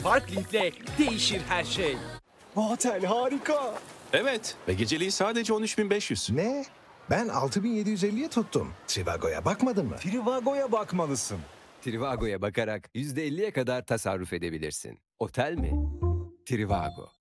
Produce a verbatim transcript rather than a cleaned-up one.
Parklink'le değişir her şey. Bu otel harika. Evet ve geceliği sadece on üç bin beş yüz. Ne? Ben altı bin yedi yüz elliye tuttum. Trivago'ya bakmadın mı? Trivago'ya bakmalısın. Trivago'ya bakarak yüzde elliye kadar tasarruf edebilirsin. Otel mi? Trivago.